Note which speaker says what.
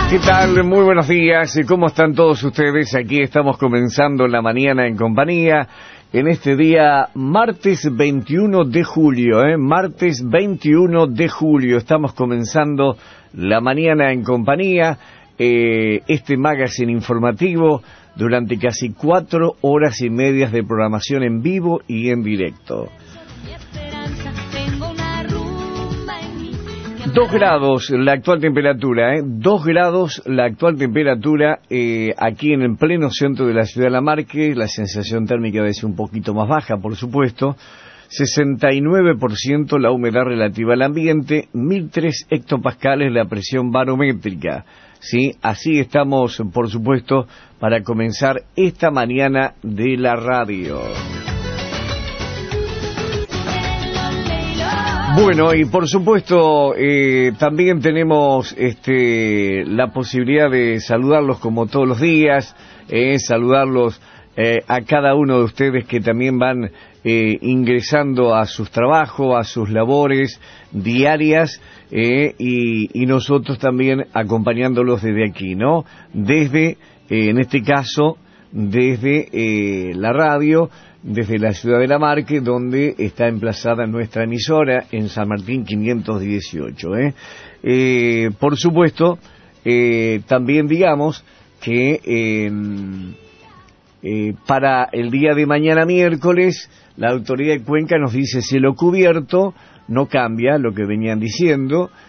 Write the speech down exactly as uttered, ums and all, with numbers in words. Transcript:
Speaker 1: ¿Qué tal? Muy buenos días. ¿Cómo están todos ustedes? Aquí estamos comenzando la mañana en compañía en este día martes veintiuno de julio, ¿eh? Martes veintiuno de julio. Estamos comenzando la mañana en compañía, eh, este magazine informativo durante casi cuatro horas y medias de programación en vivo y en directo. Dos grados la actual temperatura, ¿eh? Dos grados la actual temperatura eh, aquí en el pleno centro de la ciudad de Lamarque. La sensación térmica debe ser un poquito más baja, por supuesto. sesenta y nueve por ciento la humedad relativa al ambiente, mil tres hectopascales la presión barométrica. Sí, así estamos, por supuesto, para comenzar esta mañana de la radio. Bueno, y por supuesto eh, también tenemos este, la posibilidad de saludarlos como todos los días, eh, saludarlos eh, a cada uno de ustedes que también van eh, ingresando a sus trabajos, a sus labores diarias, eh, y, y nosotros también acompañándolos desde aquí, ¿no? Desde, eh, en este caso, desde eh, la radio, desde la ciudad de Lamarque, donde está emplazada nuestra emisora, en San Martín quinientos dieciocho. ¿eh? Eh, por supuesto, eh, también digamos que eh, eh, para el día de mañana miércoles, la autoridad de Cuenca nos dice cielo cubierto, no cambia lo que venían diciendo,